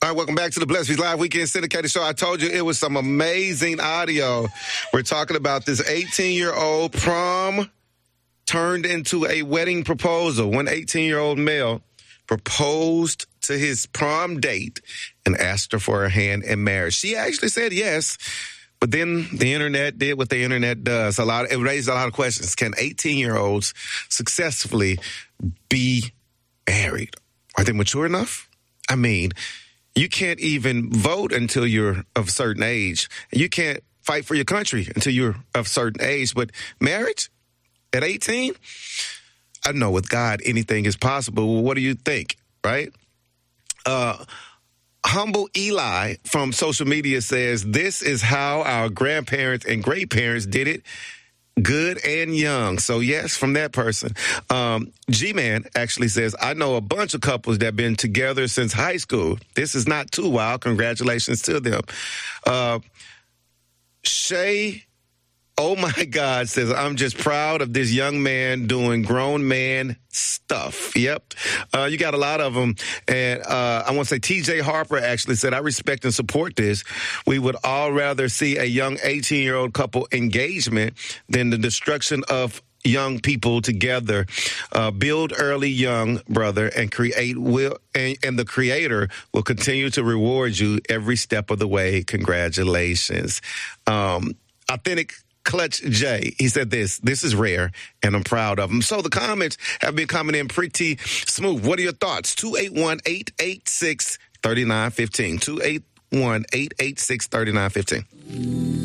All right, welcome back to the Blessed Feast Live Weekend Syndicated Show. I told you it was some amazing audio. We're talking about this 18-year-old prom turned into a wedding proposal. One 18-year-old male proposed to his prom date and asked her for her hand in marriage. She actually said yes, but then the internet did what the internet does. It raised a lot of questions. Can 18-year-olds successfully be married? Are they mature enough? I mean, you can't even vote until you're of a certain age. You can't fight for your country until you're of a certain age. But marriage at 18? I know with God, anything is possible. Well, what do you think, right? Humble Eli from social media says, this is how our grandparents and great-parents did it, good and young. So, yes, from that person. G-Man actually says, I know a bunch of couples that have been together since high school. This is not too wild. Congratulations to them. Shay, oh, my God, says, I'm just proud of this young man doing grown man stuff. Yep. You got a lot of them. And I want to say TJ Harper actually said, I respect and support this. We would all rather see a young 18-year-old couple engagement than the destruction of young people together. Build early, young brother, and and the Creator will continue to reward you every step of the way. Congratulations. Authentic Clutch J, he said this is rare, and I'm proud of him. So the comments have been coming in pretty smooth. What are your thoughts? 281-886-3915. 281-886-3915.